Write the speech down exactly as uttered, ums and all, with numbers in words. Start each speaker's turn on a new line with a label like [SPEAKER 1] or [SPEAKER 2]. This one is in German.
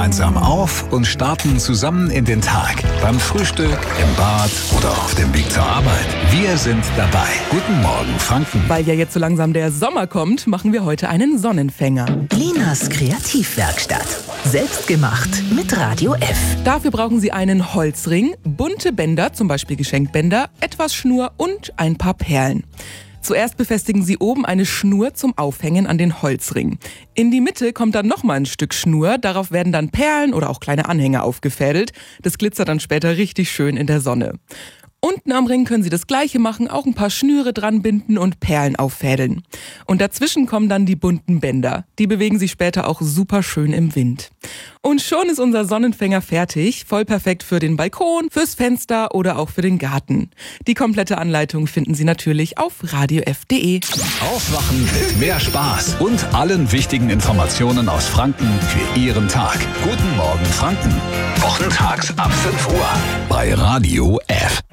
[SPEAKER 1] gemeinsam auf und starten zusammen in den Tag. Beim Frühstück, im Bad oder auf dem Weg zur Arbeit. Wir sind dabei. Guten Morgen, Franken.
[SPEAKER 2] Weil ja jetzt so langsam der Sommer kommt, machen wir heute einen Sonnenfänger.
[SPEAKER 3] Linas Kreativwerkstatt. Selbstgemacht mit Radio F.
[SPEAKER 2] Dafür brauchen Sie einen Holzring, bunte Bänder, zum Beispiel Geschenkbänder, etwas Schnur und ein paar Perlen. Zuerst befestigen Sie oben eine Schnur zum Aufhängen an den Holzring. In die Mitte kommt dann nochmal ein Stück Schnur, darauf werden dann Perlen oder auch kleine Anhänger aufgefädelt. Das glitzert dann später richtig schön in der Sonne. Unten am Ring können Sie das Gleiche machen, auch ein paar Schnüre dran binden und Perlen auffädeln. Und dazwischen kommen dann die bunten Bänder. Die bewegen sich später auch super schön im Wind. Und schon ist unser Sonnenfänger fertig, voll perfekt für den Balkon, fürs Fenster oder auch für den Garten. Die komplette Anleitung finden Sie natürlich auf radio f punkt de.
[SPEAKER 1] Aufwachen mit mehr Spaß und allen wichtigen Informationen aus Franken für Ihren Tag. Guten Morgen, Franken. Wochentags ab fünf Uhr bei Radio F.